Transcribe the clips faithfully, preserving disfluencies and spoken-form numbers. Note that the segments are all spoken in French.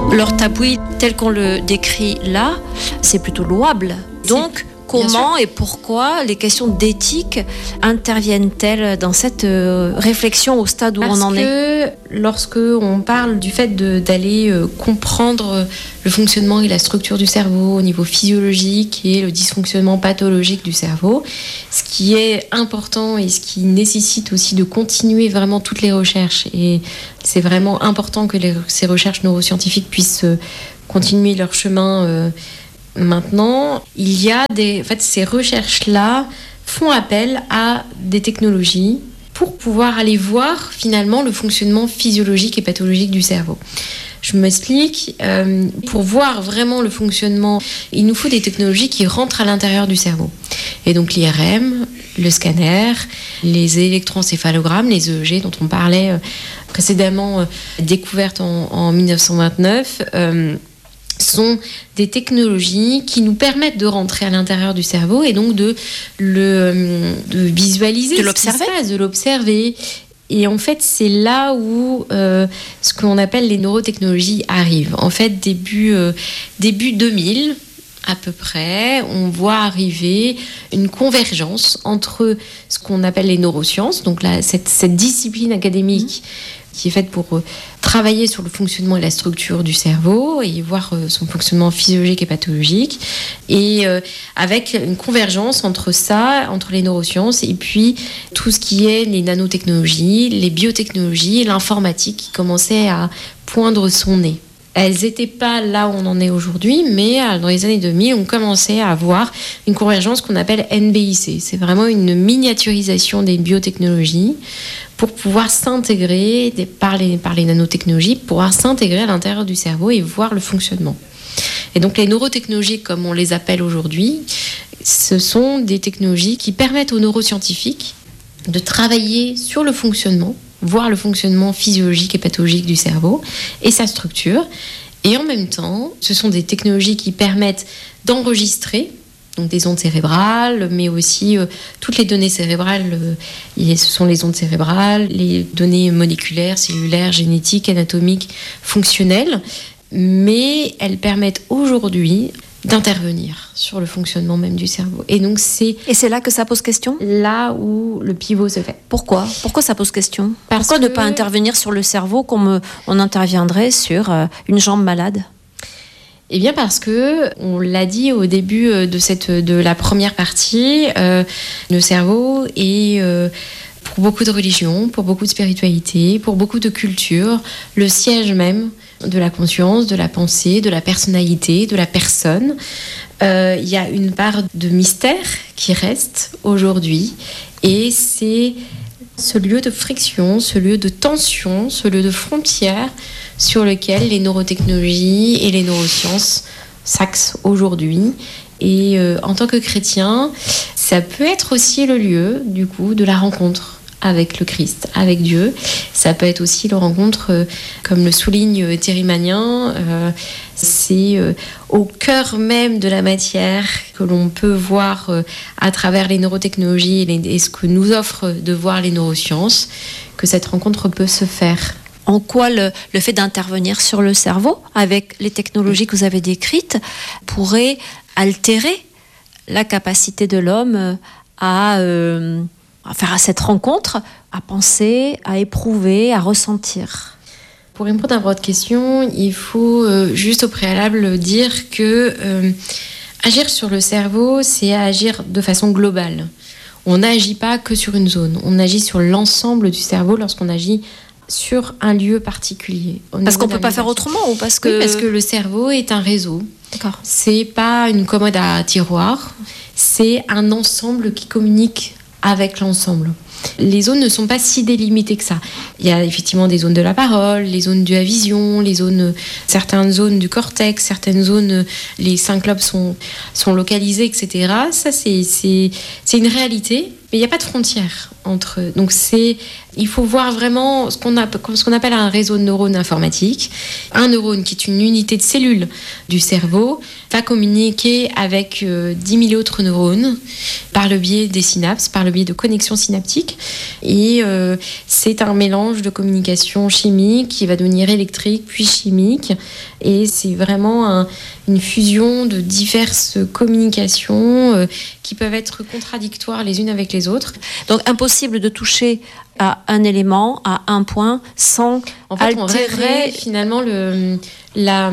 Leur tabouille, tel qu'on le décrit là, c'est plutôt louable. Donc, comment et pourquoi les questions d'éthique interviennent-elles dans cette euh, réflexion au stade où Parce on en est ? Parce que lorsque on parle du fait de, d'aller euh, comprendre le fonctionnement et la structure du cerveau au niveau physiologique et le dysfonctionnement pathologique du cerveau, ce qui est important et ce qui nécessite aussi de continuer vraiment toutes les recherches, et c'est vraiment important que les, ces recherches neuroscientifiques puissent euh, continuer leur chemin. Euh, Maintenant, il y a des, en fait, ces recherches-là font appel à des technologies pour pouvoir aller voir finalement le fonctionnement physiologique et pathologique du cerveau. Je m'explique. Euh, pour voir vraiment le fonctionnement, il nous faut des technologies qui rentrent à l'intérieur du cerveau. Et donc l'I R M, le scanner, les électroencéphalogrammes, les E E G dont on parlait euh, précédemment, euh, découvertes en, en dix-neuf cent vingt-neuf. Euh, sont des technologies qui nous permettent de rentrer à l'intérieur du cerveau et donc de le de visualiser, de l'observer, passe, de l'observer. Et en fait, c'est là où euh, ce qu'on appelle les neurotechnologies arrivent. En fait, début euh, début deux mille à peu près, on voit arriver une convergence entre ce qu'on appelle les neurosciences, donc là, cette, cette discipline académique mmh. qui est faite pour euh, travailler sur le fonctionnement et la structure du cerveau et voir euh, son fonctionnement physiologique et pathologique, et euh, avec une convergence entre ça, entre les neurosciences et puis tout ce qui est les nanotechnologies, les biotechnologies, l'informatique qui commençait à poindre son nez. Elles n'étaient pas là où on en est aujourd'hui, mais dans les années deux mille, on commençait à avoir une convergence qu'on appelle N B I C. C'est vraiment une miniaturisation des biotechnologies pour pouvoir s'intégrer par les, par les nanotechnologies, pour pouvoir s'intégrer à l'intérieur du cerveau et voir le fonctionnement. Et donc les neurotechnologies, comme on les appelle aujourd'hui, ce sont des technologies qui permettent aux neuroscientifiques de travailler sur le fonctionnement, voir le fonctionnement physiologique et pathologique du cerveau et sa structure. Et en même temps, ce sont des technologies qui permettent d'enregistrer donc des ondes cérébrales, mais aussi euh, toutes les données cérébrales. Euh, ce sont les ondes cérébrales, les données moléculaires, cellulaires, génétiques, anatomiques, fonctionnelles. Mais elles permettent aujourd'hui d'intervenir sur le fonctionnement même du cerveau. Et donc c'est... Et c'est là que ça pose question ? Là où le pivot se fait. Pourquoi ? Pourquoi ça pose question ? Parce Pourquoi que... ne pas intervenir sur le cerveau comme on interviendrait sur euh, une jambe malade ? Eh bien parce que, on l'a dit au début de, cette, de la première partie, euh, le cerveau est... Euh, pour beaucoup de religions, pour beaucoup de spiritualités, pour beaucoup de cultures, le siège même de la conscience, de la pensée, de la personnalité, de la personne. Euh, il y a une part de mystère qui reste aujourd'hui, et c'est ce lieu de friction, ce lieu de tension, ce lieu de frontière sur lequel les neurotechnologies et les neurosciences s'axent aujourd'hui. Et euh, en tant que chrétien, ça peut être aussi le lieu, du coup, de la rencontre avec le Christ, avec Dieu. Ça peut être aussi la rencontre, euh, comme le souligne Thierry Magnin, euh, c'est euh, au cœur même de la matière que l'on peut voir euh, à travers les neurotechnologies et, les, et ce que nous offrent de voir les neurosciences, que cette rencontre peut se faire. En quoi le, le fait d'intervenir sur le cerveau, avec les technologies que vous avez décrites, pourrait altérer la capacité de l'homme à... Euh, à faire à cette rencontre, à penser, à éprouver, à ressentir. Pour répondre à votre question, il faut euh, juste au préalable dire que euh, agir sur le cerveau, c'est agir de façon globale. On n'agit pas que sur une zone, on agit sur l'ensemble du cerveau lorsqu'on agit sur un lieu particulier. Parce qu'on ne peut pas faire autrement ou parce que... Oui, parce que le cerveau est un réseau. D'accord. C'est pas une commode à tiroirs, c'est un ensemble qui communique avec l'ensemble. Les zones ne sont pas si délimitées que ça. Il y a effectivement des zones de la parole, les zones de la vision, les zones, certaines zones du cortex, certaines zones, les cinq lobes sont, sont localisés, et cetera. Ça, c'est, c'est, c'est une réalité, mais il n'y a pas de frontière entre eux. Donc c'est, il faut voir vraiment ce qu'on, a, ce qu'on appelle un réseau de neurones informatiques. Un neurone, qui est une unité de cellule du cerveau, va communiquer avec euh, dix mille autres neurones par le biais des synapses, par le biais de connexions synaptiques. Et euh, c'est un mélange de communication chimique qui va devenir électrique, puis chimique. Et c'est vraiment un, une fusion de diverses communications euh, qui peuvent être contradictoires les unes avec les autres. Donc impossible de toucher à un élément, à un point, sans en fait, altérer... on rêverait, finalement, le, la,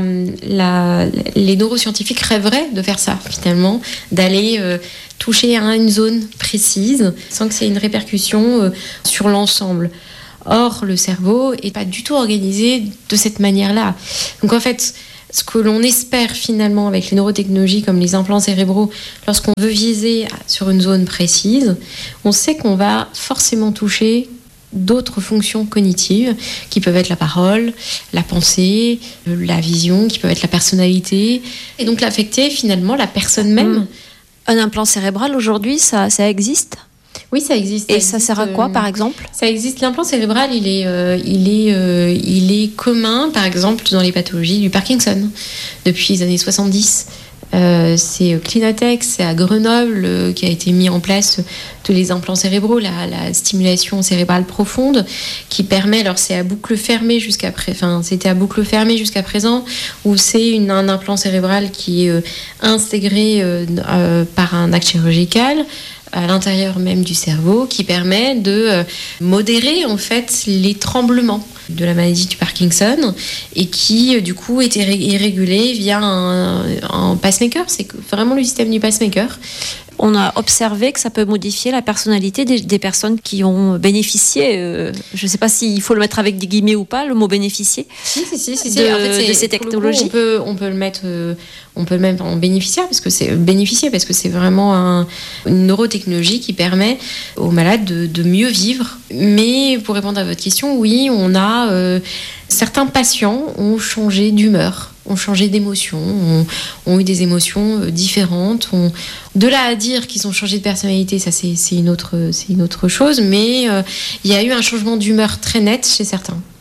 la, les neuroscientifiques rêveraient de faire ça, finalement, d'aller euh, toucher à une zone précise sans que ça ait une répercussion euh, sur l'ensemble. Or, le cerveau n'est pas du tout organisé de cette manière-là. Donc en fait, ce que l'on espère finalement avec les neurotechnologies comme les implants cérébraux, lorsqu'on veut viser sur une zone précise, on sait qu'on va forcément toucher d'autres fonctions cognitives qui peuvent être la parole, la pensée, la vision, qui peuvent être la personnalité, et donc l'affecter finalement la personne même. Mmh. Un implant cérébral aujourd'hui, ça, ça existe ? Oui, ça existe. Et ça, ça existe, sert à quoi, euh, par exemple ? Ça existe. L'implant cérébral, il est, euh, il est, euh, il est commun, par exemple, dans les pathologies du Parkinson depuis les années soixante-dix. Euh, c'est Clinatex, c'est à Grenoble euh, qui a été mis en place tous les implants cérébraux, la, la stimulation cérébrale profonde qui permet, alors c'est à boucle fermée jusqu'à pré- enfin, c'était à boucle fermée jusqu'à présent, où c'est une, un implant cérébral qui est euh, intégré euh, euh, par un acte chirurgical à l'intérieur même du cerveau, qui permet de euh, modérer en fait les tremblements de la maladie du Parkinson et qui euh, du coup est, ré- est régulé via un, un pacemaker. C'est vraiment le système du pacemaker. On a observé que ça peut modifier la personnalité des, des personnes qui ont bénéficié, euh, je ne sais pas s'il faut le mettre avec des guillemets ou pas, le mot bénéficier, si, si, si, si, de, en fait, c'est, de ces technologies. Coup, on, peut, on peut le mettre, euh, on peut le mettre en bénéficiaire parce que c'est bénéficier parce que c'est vraiment un, une neurotechnologie qui permet aux malades de, de mieux vivre. Mais pour répondre à votre question, oui, on a euh, certains patients ont changé d'humeur, ont changé d'émotion, ont, ont eu des émotions euh, différentes. Ont... De là à dire qu'ils ont changé de personnalité, ça c'est, c'est, une, autre, c'est une autre chose, mais euh, il y a eu un changement d'humeur très net chez certains.